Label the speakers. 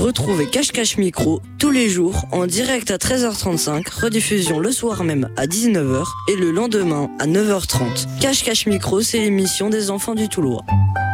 Speaker 1: Retrouvez Cache-Cache Micro tous les jours en direct à 13h35, rediffusion le soir même à 19h et le lendemain à 9h30. Cache-Cache Micro, c'est l'émission des enfants du Toulois.